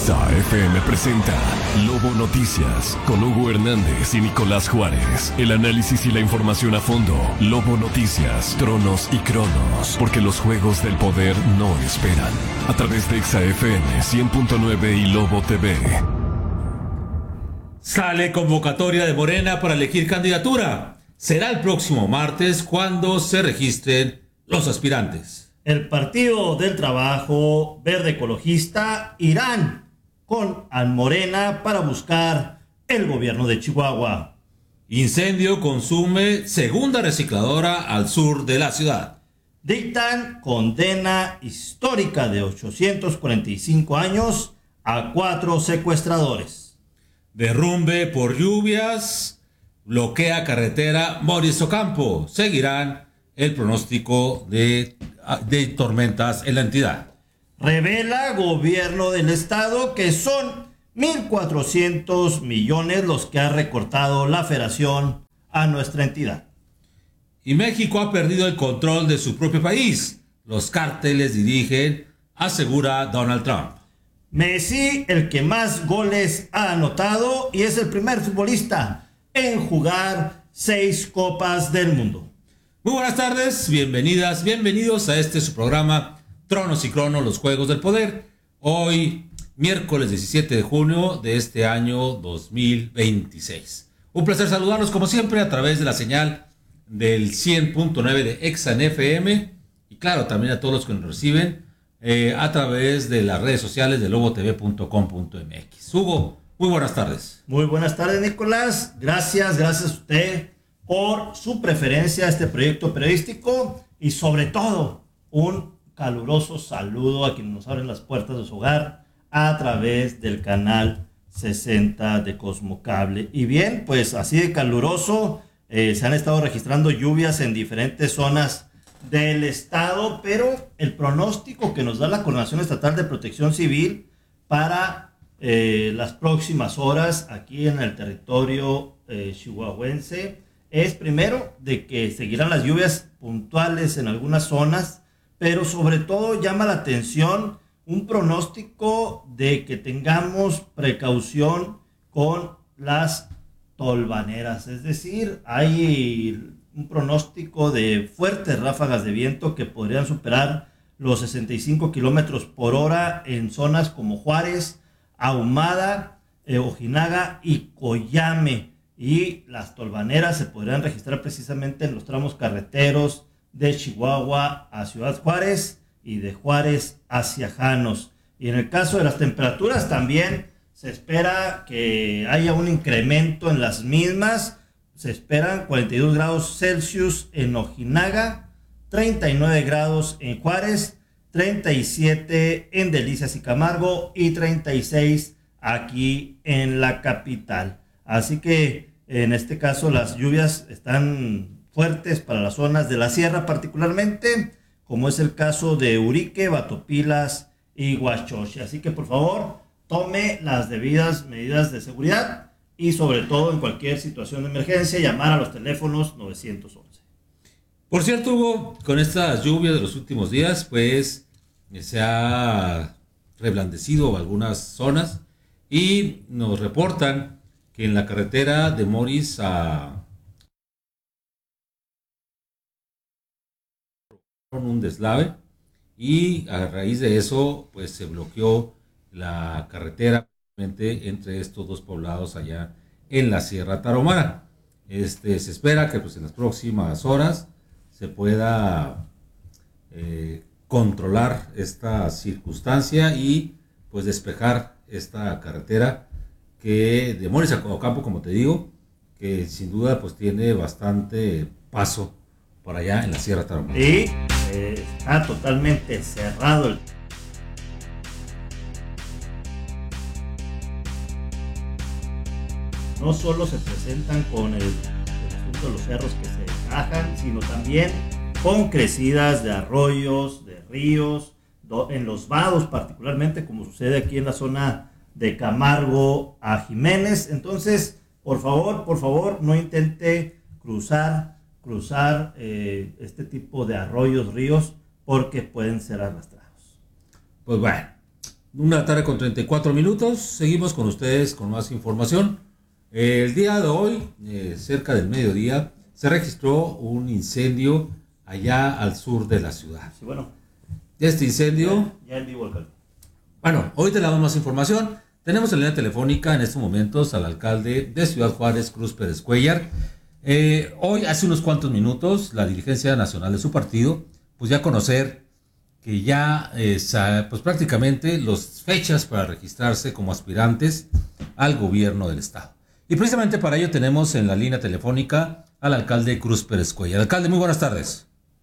Exa FM presenta Lobo Noticias con Hugo Hernández y Nicolás Juárez. El análisis y la información a fondo. Lobo Noticias, Tronos y Cronos. Porque los juegos del poder no esperan. A través de Exa FM 100.9 y Lobo TV. Sale convocatoria de Morena para elegir candidatura. Será el próximo martes cuando se registren los aspirantes. El Partido del Trabajo Verde Ecologista irán con Morena para buscar el gobierno de Chihuahua. Incendio consume segunda recicladora al sur de la ciudad. Dictan condena histórica de 845 años a 4 secuestradores. Derrumbe por lluvias, bloquea carretera Moris Ocampo. Seguirán el pronóstico de tormentas en la entidad. Revela gobierno del estado que son 1.400 millones los que ha recortado la federación a nuestra entidad. Y México ha perdido el control de su propio país. Los cárteles dirigen, asegura Donald Trump. Messi, el que más goles ha anotado y es el primer futbolista en jugar 6 Copas del Mundo. Muy buenas tardes, bienvenidas, bienvenidos a su programa Tronos y Cronos, los Juegos del Poder. Hoy, miércoles 17 de junio de este año 2026. Un placer saludarlos como siempre a través de la señal del 100.9 de Exa FM y claro, también a todos los que nos reciben a través de las redes sociales de lobotv.com.mx. Hugo, muy buenas tardes. Muy buenas tardes, Nicolás. Gracias a usted por su preferencia a este proyecto periodístico y sobre todo un caluroso saludo a quienes nos abren las puertas de su hogar a través del canal 60 de Cosmocable. Y bien, pues así de caluroso, se han estado registrando lluvias en diferentes zonas del estado, pero el pronóstico que nos da la Coordinación Estatal de Protección Civil para las próximas horas aquí en el territorio chihuahuense es primero de que seguirán las lluvias puntuales en algunas zonas, pero sobre todo llama la atención un pronóstico de que tengamos precaución con las tolvaneras, es decir, hay un pronóstico de fuertes ráfagas de viento que podrían superar los 65 kilómetros por hora en zonas como Juárez, Ahumada, Ojinaga y Coyame. Y las tolvaneras se podrán registrar precisamente en los tramos carreteros de Chihuahua a Ciudad Juárez y de Juárez hacia Janos. Y en el caso de las temperaturas también se espera que haya un incremento en las mismas. Se esperan 42 grados Celsius en Ojinaga, 39 grados en Juárez, 37 en Delicias y Camargo y 36 aquí en la capital. Así que en este caso las lluvias están fuertes para las zonas de la sierra particularmente, como es el caso de Urique, Batopilas y Huachoche. Así que por favor tome las debidas medidas de seguridad y sobre todo en cualquier situación de emergencia llamar a los teléfonos 911. Por cierto, Hugo, con estas lluvias de los últimos días, pues se ha reblandecido algunas zonas y nos reportan que en la carretera de Moris a un deslave y a raíz de eso pues se bloqueó la carretera entre estos dos poblados allá en la Sierra Tarahumara. Se espera que pues en las próximas horas se pueda controlar esta circunstancia y pues despejar esta carretera que de Moris a Ocampo, como te digo, que sin duda pues tiene bastante paso por allá en la Sierra Tarahumara. Y está totalmente cerrado el... No solo se presentan con el asunto de los cerros que se bajan, sino también con crecidas de arroyos, de ríos, en los vados particularmente, como sucede aquí en la zona de Camargo a Jiménez. Entonces, por favor, no intente cruzar este tipo de arroyos, ríos, porque pueden ser arrastrados. Pues bueno, Una tarde con 34 minutos. Seguimos con ustedes con más información. El día de hoy, cerca del mediodía, se registró un incendio allá al sur de la ciudad. Sí, bueno. Este incendio... Ya en vivo, alcalde. Bueno, hoy te damos más información. Tenemos en línea telefónica en estos momentos al alcalde de Ciudad Juárez, Cruz Pérez Cuéllar. Hoy, hace unos cuantos minutos, la dirigencia nacional de su partido, pues ya a conocer que ya pues prácticamente las fechas para registrarse como aspirantes al gobierno del estado. Y precisamente para ello tenemos en la línea telefónica al alcalde Cruz Pérez Cuéllar. Alcalde, muy buenas tardes.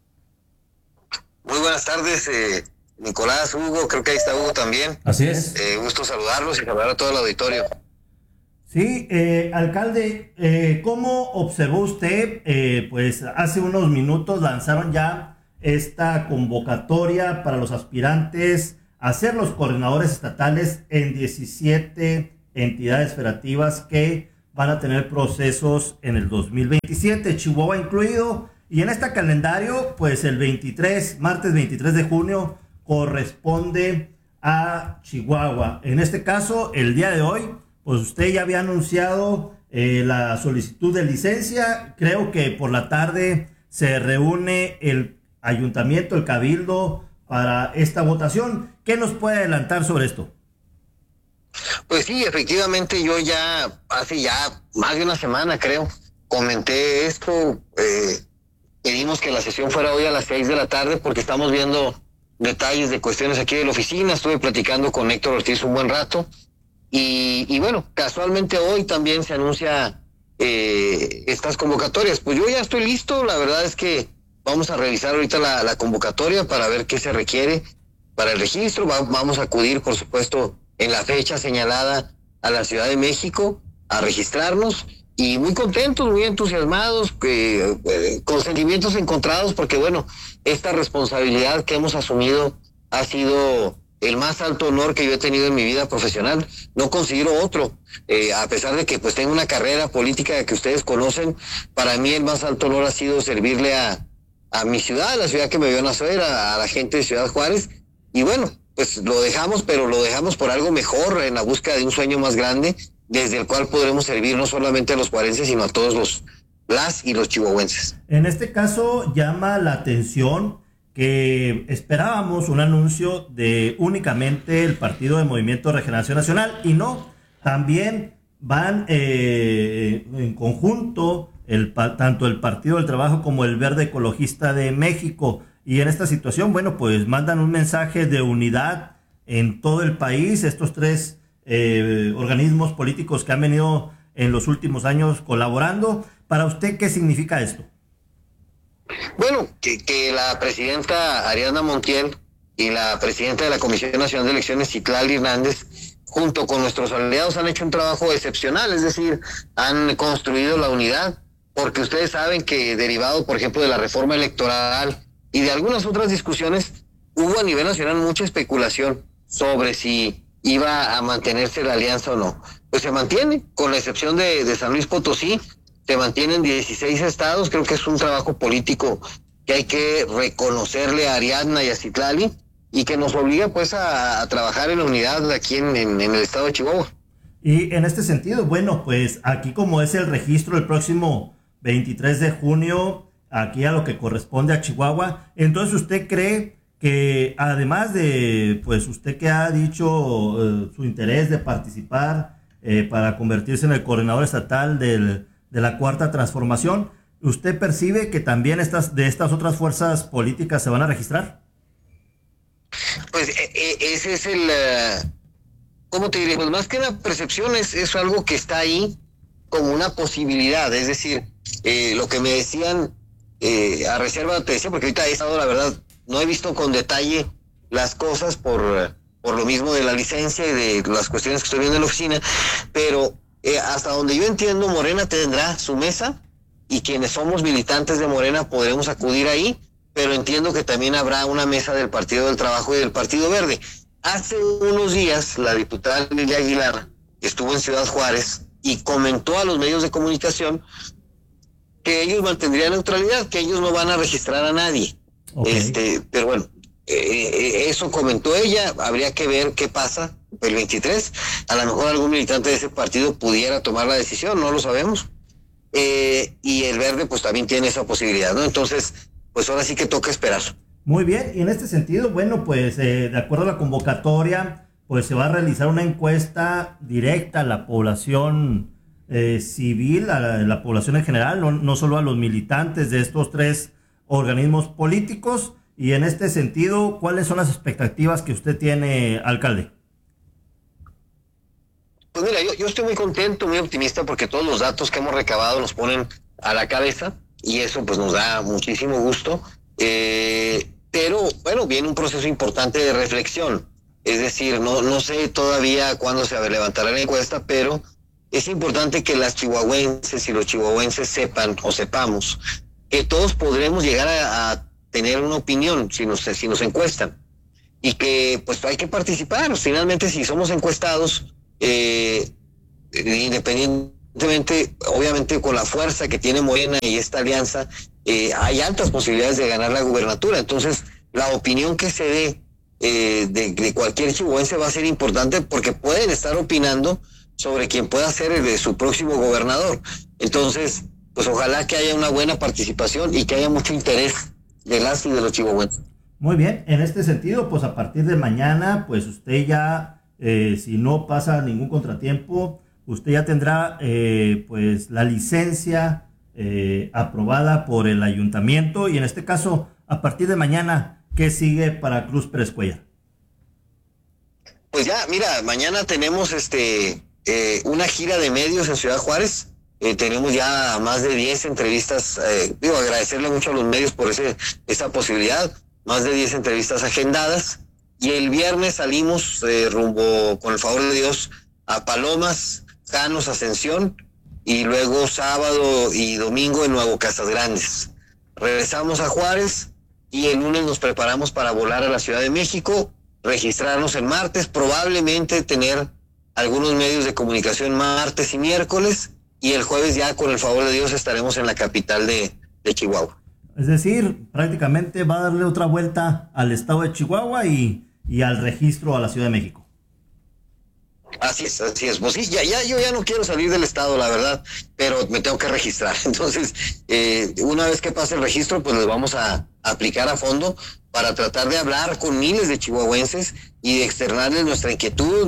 Muy buenas tardes, Nicolás, Hugo, creo que ahí está Hugo también. Así es. Gusto saludarlos y saludar a todo el auditorio. Sí, alcalde, ¿cómo observó usted? Pues hace unos minutos lanzaron ya esta convocatoria para los aspirantes a ser los coordinadores estatales en 17 entidades federativas que van a tener procesos en el 2027, Chihuahua incluido. Y en este calendario, pues el martes 23 de junio, corresponde a Chihuahua. En este caso, el día de hoy, pues usted ya había anunciado la solicitud de licencia. Creo que por la tarde se reúne el ayuntamiento, el cabildo, para esta votación. ¿Qué nos puede adelantar sobre esto? Pues sí, efectivamente yo ya hace ya más de una semana, creo, comenté esto. Pedimos que la sesión fuera hoy a las 6 de la tarde porque estamos viendo detalles de cuestiones aquí de la oficina. Estuve platicando con Héctor Ortiz un buen rato y bueno, casualmente hoy también se anuncia estas convocatorias. Pues yo ya estoy listo. La verdad es que vamos a revisar ahorita la convocatoria para ver qué se requiere para el registro. Vamos a acudir, por supuesto, en la fecha señalada a la Ciudad de México a registrarnos. Y muy contentos, muy entusiasmados, con sentimientos encontrados, porque bueno, esta responsabilidad que hemos asumido ha sido el más alto honor que yo he tenido en mi vida profesional. No considero otro, a pesar de que pues tengo una carrera política que ustedes conocen. Para mí el más alto honor ha sido servirle a mi ciudad, a la ciudad que me vio nacer, a la gente de Ciudad Juárez. Y bueno, pues lo dejamos, pero lo dejamos por algo mejor, en la búsqueda de un sueño más grande, desde el cual podremos servir no solamente a los juarenses, sino a todos las y los chihuahuenses. En este caso llama la atención que esperábamos un anuncio de únicamente el Partido de Movimiento de Regeneración Nacional, y no, también van en conjunto tanto el Partido del Trabajo como el Verde Ecologista de México. Y en esta situación, bueno, pues mandan un mensaje de unidad en todo el país, estos tres organismos políticos que han venido en los últimos años colaborando. ¿Para usted qué significa esto? Bueno, que la presidenta Ariadna Montiel y la presidenta de la Comisión Nacional de Elecciones, Citlali Hernández, junto con nuestros aliados, han hecho un trabajo excepcional, es decir, han construido la unidad, porque ustedes saben que derivado, por ejemplo, de la reforma electoral y de algunas otras discusiones, hubo a nivel nacional mucha especulación sobre si iba a mantenerse la alianza o no. Pues se mantiene, con la excepción de San Luis Potosí, se mantienen 16 estados. Creo que es un trabajo político que hay que reconocerle a Ariadna y a Citlali, y que nos obliga pues a trabajar en la unidad aquí en el estado de Chihuahua. Y en este sentido, bueno, pues aquí como es el registro el próximo 23 de junio, aquí a lo que corresponde a Chihuahua, entonces usted cree que además de, pues usted que ha dicho su interés de participar para convertirse en el coordinador estatal de la Cuarta Transformación, ¿usted percibe que también estas otras fuerzas políticas se van a registrar? Pues ese es ¿cómo te diré? Pues más que una percepción, es algo que está ahí como una posibilidad. Es decir, lo que me decían, a reserva, te decía, porque ahorita he estado, la verdad, no he visto con detalle las cosas por lo mismo de la licencia y de las cuestiones que estoy viendo en la oficina, pero hasta donde yo entiendo, Morena tendrá su mesa y quienes somos militantes de Morena podremos acudir ahí, pero entiendo que también habrá una mesa del Partido del Trabajo y del Partido Verde. Hace unos días, la diputada Lilia Aguilar estuvo en Ciudad Juárez y comentó a los medios de comunicación que ellos mantendrían neutralidad, que ellos no van a registrar a nadie. Okay. Pero bueno, eso comentó ella, habría que ver qué pasa el 23. A lo mejor algún militante de ese partido pudiera tomar la decisión, no lo sabemos. Y el Verde pues también tiene esa posibilidad, ¿no? Entonces, pues ahora sí que toca esperar. Muy bien, y en este sentido, bueno, pues de acuerdo a la convocatoria, pues se va a realizar una encuesta directa a la población civil, a la población en general, no solo a los militantes de estos 3 organismos políticos. Y en este sentido, ¿cuáles son las expectativas que usted tiene, alcalde? Pues mira, yo estoy muy contento, muy optimista, porque todos los datos que hemos recabado nos ponen a la cabeza y eso pues nos da muchísimo gusto. Pero bueno, viene un proceso importante de reflexión. Es decir, no sé todavía cuándo se levantará la encuesta, pero es importante que las chihuahuenses y los chihuahuenses sepan o sepamos que todos podremos llegar a tener una opinión si nos encuestan, y que pues hay que participar. Finalmente, si somos encuestados, independientemente, obviamente con la fuerza que tiene Morena y esta alianza, hay altas posibilidades de ganar la gubernatura. Entonces, la opinión que se dé de cualquier chihuahuense va a ser importante, porque pueden estar opinando sobre quién pueda ser su próximo gobernador. Entonces, pues ojalá que haya una buena participación y que haya mucho interés de las y de los chihuahuenses. Muy bien, en este sentido, pues a partir de mañana, pues usted ya, si no pasa ningún contratiempo, usted ya tendrá pues la licencia aprobada por el ayuntamiento. Y en este caso, a partir de mañana, ¿qué sigue para Cruz Pérez Cuéllar? Pues ya, mira, mañana tenemos una gira de medios en Ciudad Juárez. Tenemos ya más de 10 entrevistas. Agradecerle mucho a los medios por esa posibilidad. Más de 10 entrevistas agendadas. Y el viernes salimos rumbo, con el favor de Dios, a Palomas, Janos, Ascensión, y luego sábado y domingo en Nuevo Casas Grandes. Regresamos a Juárez y el lunes nos preparamos para volar a la Ciudad de México, registrarnos el martes, probablemente tener algunos medios de comunicación martes y miércoles, y el jueves ya, con el favor de Dios, estaremos en la capital de Chihuahua. Es decir, prácticamente va a darle otra vuelta al estado de Chihuahua y al registro a la Ciudad de México. Así es. Pues sí, yo ya no quiero salir del estado, la verdad, pero me tengo que registrar. Entonces, una vez que pase el registro, pues les vamos a aplicar a fondo para tratar de hablar con miles de chihuahuenses y de externarles nuestra inquietud,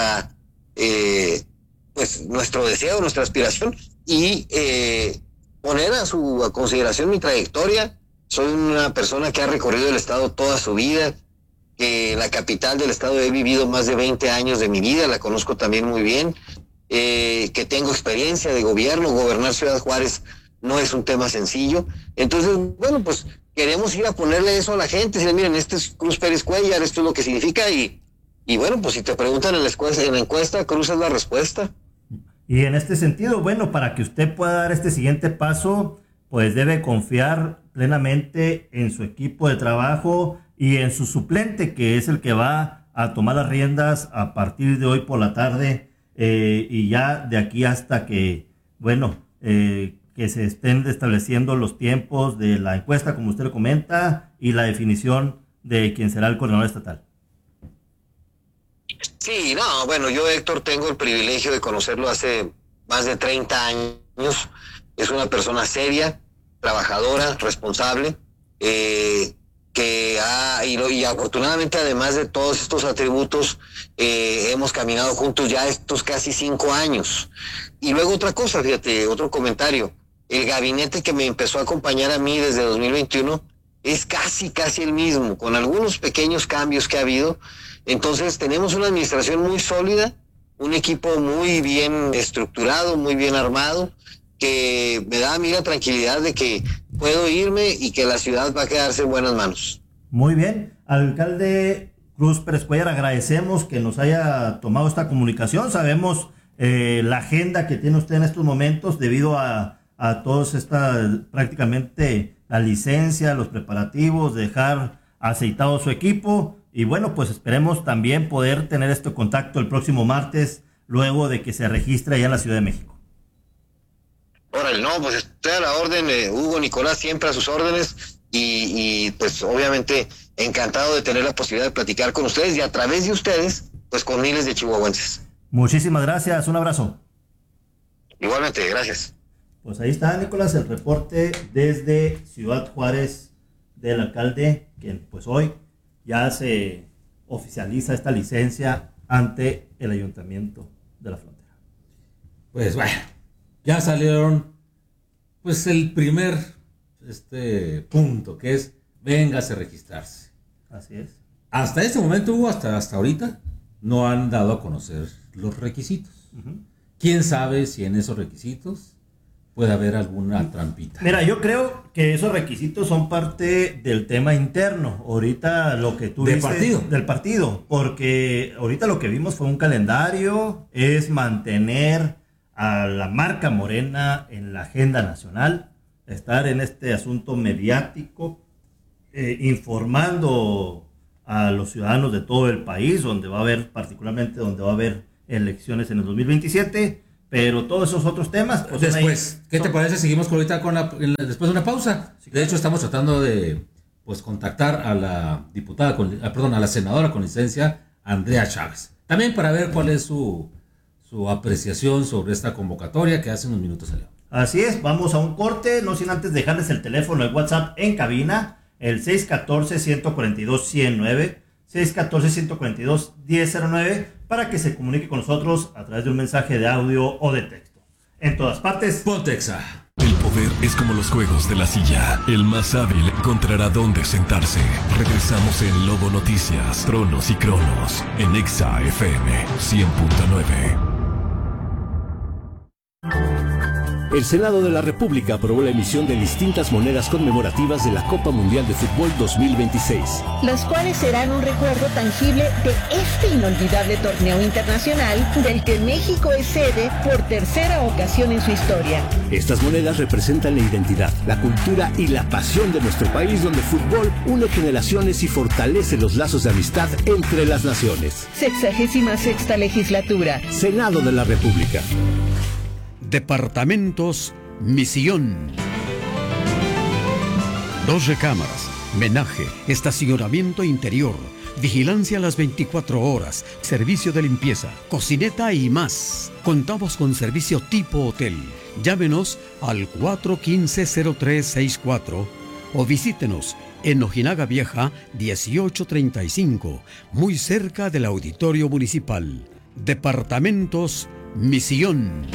nuestro deseo, nuestra aspiración, y poner a consideración mi trayectoria. Soy una persona que ha recorrido el estado toda su vida, que en la capital del estado he vivido más de 20 años de mi vida, la conozco también muy bien, que tengo experiencia de gobierno. Gobernar Ciudad Juárez no es un tema sencillo. Entonces, bueno, pues queremos ir a ponerle eso a la gente, decir, miren, este es Cruz Pérez Cuéllar, esto es lo que significa, y bueno, pues si te preguntan en la encuesta, Cruz es la respuesta. Y en este sentido, bueno, para que usted pueda dar este siguiente paso, pues debe confiar plenamente en su equipo de trabajo y en su suplente, que es el que va a tomar las riendas a partir de hoy por la tarde, y ya de aquí hasta que, bueno, que se estén estableciendo los tiempos de la encuesta, como usted lo comenta, y la definición de quién será el coordinador estatal. Sí, no, bueno, yo, Héctor, tengo el privilegio de conocerlo hace más de 30 años. Es una persona seria, trabajadora, responsable, y afortunadamente, además de todos estos atributos, hemos caminado juntos ya estos casi 5 años. Y luego otra cosa, fíjate, otro comentario. El gabinete que me empezó a acompañar a mí desde 2021 es casi el mismo, con algunos pequeños cambios que ha habido. Entonces tenemos una administración muy sólida, un equipo muy bien estructurado, muy bien armado, que me da a mí la tranquilidad de que puedo irme y que la ciudad va a quedarse en buenas manos. Muy bien, alcalde Cruz Pérez Cuéllar, agradecemos que nos haya tomado esta comunicación. Sabemos la agenda que tiene usted en estos momentos debido a todos prácticamente la licencia, los preparativos, dejar aceitado su equipo. Y bueno, pues esperemos también poder tener este contacto el próximo martes, luego de que se registre allá en la Ciudad de México. Órale, no, pues estoy a la orden, Hugo, Nicolás, siempre a sus órdenes. y pues obviamente encantado de tener la posibilidad de platicar con ustedes y a través de ustedes, pues con miles de chihuahuenses. Muchísimas gracias, un abrazo. Igualmente, gracias. Pues ahí está, Nicolás, el reporte desde Ciudad Juárez del alcalde, que pues hoy ya se oficializa esta licencia ante el Ayuntamiento de la Frontera. Pues bueno, ya salieron pues el primer punto, que es véngase a registrarse. Así es. Hasta este momento, Hugo, hasta ahorita, no han dado a conocer los requisitos. Uh-huh. ¿Quién sabe si en esos requisitos puede haber alguna trampita? Mira, yo creo que esos requisitos son parte del tema interno. Ahorita lo que tú ¿Del dices, partido? Del partido. Porque ahorita lo que vimos fue un calendario, es mantener a la marca Morena en la agenda nacional, estar en este asunto mediático, informando a los ciudadanos de todo el país, donde va a haber, particularmente donde va a haber elecciones en el 2027, pero todos esos otros temas. Pues después, ¿qué te parece? Seguimos ahorita después de una pausa. Sí, de hecho, estamos tratando de contactar a la a la senadora con licencia, Andrea Chávez. También para ver cuál es su apreciación sobre esta convocatoria que hace unos minutos salió. Así es, vamos a un corte, no sin antes dejarles el teléfono de WhatsApp en cabina, el 614-142-109, 614-142-1009, para que se comunique con nosotros a través de un mensaje de audio o de texto. En todas partes, Pontexa. El poder es como los juegos de la silla. El más hábil encontrará dónde sentarse. Regresamos en Lobo Noticias, Tronos y Cronos, en Exa FM 100.9. El Senado de la República aprobó la emisión de distintas monedas conmemorativas de la Copa Mundial de Fútbol 2026. Las cuales serán un recuerdo tangible de este inolvidable torneo internacional del que México es sede por tercera ocasión en su historia. Estas monedas representan la identidad, la cultura y la pasión de nuestro país, donde el fútbol une generaciones y fortalece los lazos de amistad entre las naciones. 66ª legislatura. Senado de la República. Departamentos Misión. 2 recámaras, menaje, estacionamiento interior, vigilancia a las 24 horas, servicio de limpieza, cocineta y más. Contamos con servicio tipo hotel. Llámenos al 415-0364 o visítenos en Ojinaga Vieja 1835, muy cerca del Auditorio Municipal. Departamentos Misión.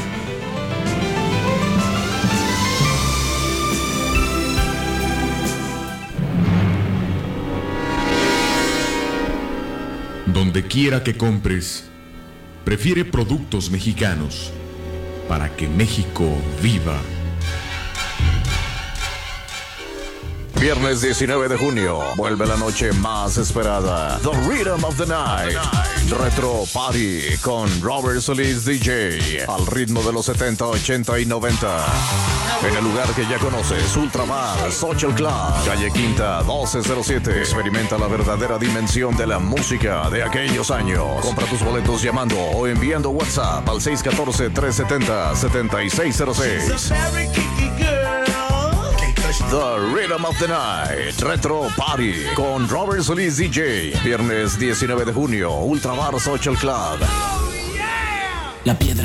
Donde quiera que compres, prefiere productos mexicanos para que México viva. Viernes 19 de junio, vuelve la noche más esperada. The Rhythm of the Night. Retro Party con Robert Solís DJ. Al ritmo de los 70, 80 y 90. En el lugar que ya conoces, Ultramar Social Club. Calle Quinta 1207. Experimenta la verdadera dimensión de la música de aquellos años. Compra tus boletos llamando o enviando WhatsApp al 614-370-7606. The Rhythm of the Night, Retro Party con Robert Solís DJ. Viernes 19 de junio, Ultramar Social Club. La piedra.